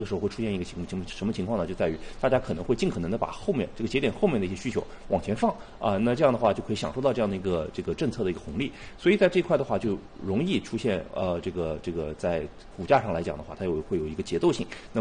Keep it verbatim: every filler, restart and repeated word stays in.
这个时候会出现一个情情什么情况呢？就在于大家可能会尽可能的把后面这个节点后面的一些需求往前放啊、呃，那这样的话就可以享受到这样的一个这个政策的一个红利，所以在这块的话就容易出现呃这个这个在股价上来讲的话，它有会有一个节奏性。那么